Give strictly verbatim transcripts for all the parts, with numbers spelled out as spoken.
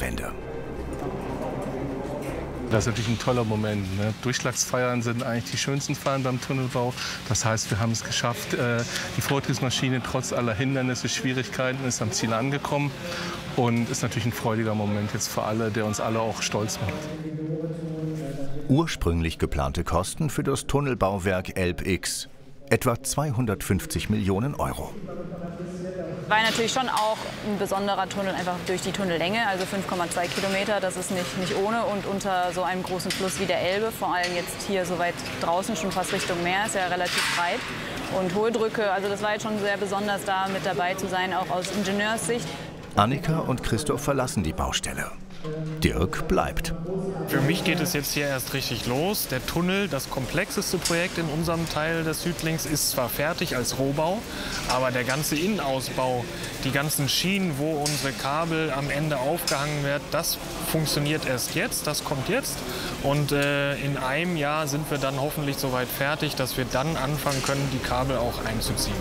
Wochenende. Das ist natürlich ein toller Moment. Ne? Durchschlagsfeiern sind eigentlich die schönsten Feiern beim Tunnelbau. Das heißt, wir haben es geschafft. Äh, die Vortriebsmaschine trotz aller Hindernisse, Schwierigkeiten ist am Ziel angekommen. Und ist natürlich ein freudiger Moment jetzt für alle, der uns alle auch stolz macht. Ursprünglich geplante Kosten für das Tunnelbauwerk ElpX: etwa zweihundertfünfzig Millionen Euro. War natürlich schon auch ein besonderer Tunnel, einfach durch die Tunnellänge, also fünf Komma zwei Kilometer, das ist nicht, nicht ohne. Und unter so einem großen Fluss wie der Elbe, vor allem jetzt hier so weit draußen, schon fast Richtung Meer, ist ja relativ breit. Und hohe Drücke, also das war jetzt schon sehr besonders, da mit dabei zu sein, auch aus Ingenieurssicht. Annika und Christoph verlassen die Baustelle. Dirk bleibt. Für mich geht es jetzt hier erst richtig los. Der Tunnel, das komplexeste Projekt in unserem Teil des Südlings, ist zwar fertig als Rohbau, aber der ganze Innenausbau, die ganzen Schienen, wo unsere Kabel am Ende aufgehangen werden, das funktioniert erst jetzt, das kommt jetzt. Und äh, in einem Jahr sind wir dann hoffentlich so weit fertig, dass wir dann anfangen können, die Kabel auch einzuziehen.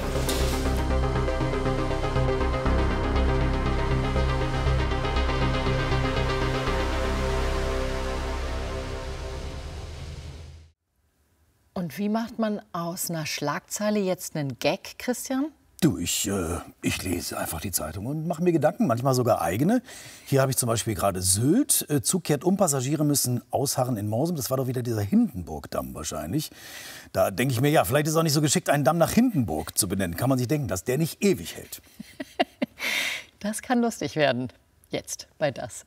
Und wie macht man aus einer Schlagzeile jetzt einen Gag, Christian? Du, ich, äh, ich lese einfach die Zeitung und mache mir Gedanken, manchmal sogar eigene. Hier habe ich zum Beispiel gerade Sylt. Äh, Zug kehrt um, Passagiere müssen ausharren in Morsum. Das war doch wieder dieser Hindenburg-Damm wahrscheinlich. Da denke ich mir, ja, vielleicht ist es auch nicht so geschickt, einen Damm nach Hindenburg zu benennen. Kann man sich denken, dass der nicht ewig hält. Das kann lustig werden. Jetzt bei das.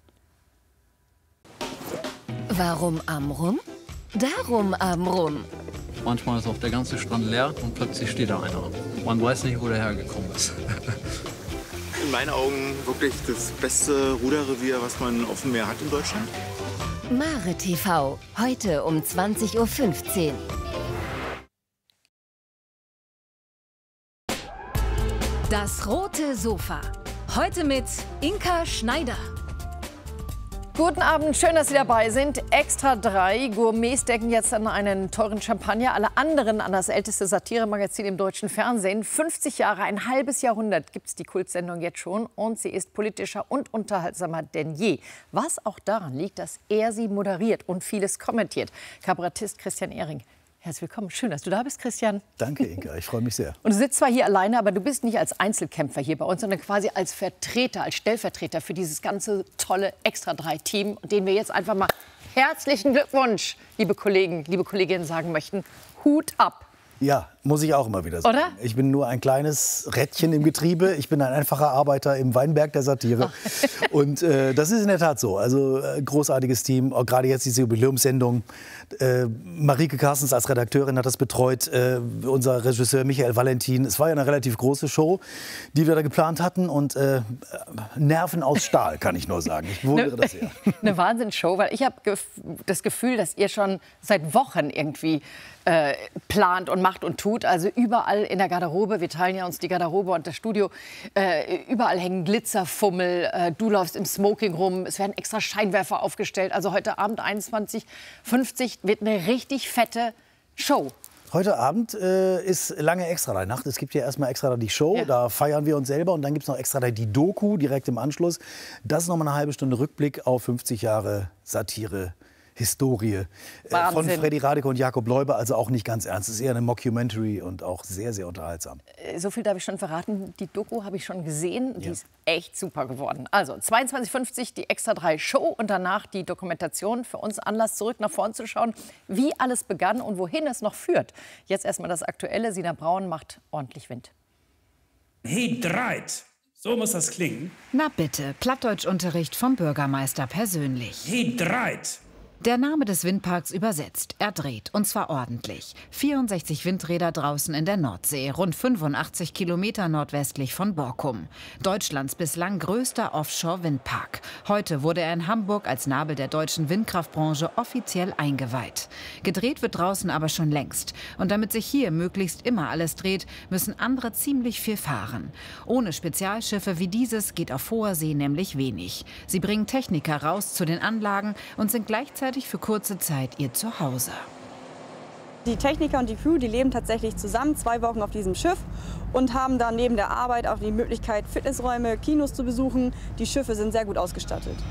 Warum Amrum? Darum Amrum. Manchmal ist auch der ganze Strand leer und plötzlich steht da einer. Man weiß nicht, wo der hergekommen ist. In meinen Augen wirklich das beste Ruderrevier, was man auf dem Meer hat in Deutschland. Mare T V, heute um zwanzig Uhr fünfzehn. Das rote Sofa. Heute mit Inka Schneider. Guten Abend, schön, dass Sie dabei sind. Extra drei Gourmets denken jetzt an einen teuren Champagner, alle anderen an das älteste Satiremagazin im deutschen Fernsehen. fünfzig Jahre, ein halbes Jahrhundert gibt es die Kultsendung jetzt schon und sie ist politischer und unterhaltsamer denn je. Was auch daran liegt, dass er sie moderiert und vieles kommentiert. Kabarettist Christian Ehring. Herzlich willkommen. Schön, dass du da bist, Christian. Danke, Inka. Ich freue mich sehr. Und du sitzt zwar hier alleine, aber du bist nicht als Einzelkämpfer hier bei uns, sondern quasi als Vertreter, als Stellvertreter für dieses ganze tolle Extra drei Team, denen wir jetzt einfach mal herzlichen Glückwunsch, liebe Kollegen, liebe Kolleginnen, sagen möchten. Hut ab. Ja, muss ich auch immer wieder sagen. Oder? Ich bin nur ein kleines Rädchen im Getriebe. Ich bin ein einfacher Arbeiter im Weinberg der Satire. Und äh, das ist in der Tat so. Also äh, großartiges Team. Auch gerade jetzt diese Jubiläumssendung. Äh, Marike Carstens als Redakteurin hat das betreut. Äh, unser Regisseur Michael Valentin. Es war ja eine relativ große Show, die wir da geplant hatten. Und äh, Nerven aus Stahl, kann ich nur sagen. Ich wundere das sehr. Eine Wahnsinnsshow, weil ich habe gef das Gefühl, dass ihr schon seit Wochen irgendwie äh, plant und macht und tut. Also überall in der Garderobe, wir teilen ja uns die Garderobe und das Studio, äh, überall hängen Glitzerfummel, äh, du läufst im Smoking rum, es werden extra Scheinwerfer aufgestellt. Also heute Abend einundzwanzig Uhr fünfzig wird eine richtig fette Show. Heute Abend äh, ist lange Extra-Drei-Nacht. Es gibt ja erstmal Extra die Show, ja. Da feiern wir uns selber. Und dann gibt es noch Extra die Doku direkt im Anschluss. Das ist noch mal eine halbe Stunde Rückblick auf fünfzig Jahre Satire. Historie äh, von Freddy Radeke und Jakob Leuber, also auch nicht ganz ernst. Es ist eher eine Mockumentary und auch sehr, sehr unterhaltsam. So viel darf ich schon verraten. Die Doku habe ich schon gesehen. Die ja. ist echt super geworden. Also zweiundzwanzig Uhr fünfzig die Extra drei Show und danach die Dokumentation. Für uns Anlass, zurück nach vorn zu schauen, wie alles begann und wohin es noch führt. Jetzt erstmal das Aktuelle. Sina Braun macht ordentlich Wind. Hey, Dreit! So muss das klingen. Na bitte, Plattdeutschunterricht vom Bürgermeister persönlich. Hey, Dreit! Der Name des Windparks übersetzt. Er dreht, und zwar ordentlich. vierundsechzig Windräder draußen in der Nordsee, rund fünfundachtzig Kilometer nordwestlich von Borkum. Deutschlands bislang größter Offshore-Windpark. Heute wurde er in Hamburg als Nabel der deutschen Windkraftbranche offiziell eingeweiht. Gedreht wird draußen aber schon längst. Und damit sich hier möglichst immer alles dreht, müssen andere ziemlich viel fahren. Ohne Spezialschiffe wie dieses geht auf hoher See nämlich wenig. Sie bringen Techniker raus zu den Anlagen und sind gleichzeitig für kurze Zeit ihr Zuhause. Die Techniker und die Crew, die leben tatsächlich zusammen zwei Wochen auf diesem Schiff und haben dann neben der Arbeit auch die Möglichkeit, Fitnessräume, Kinos zu besuchen. Die Schiffe sind sehr gut ausgestattet.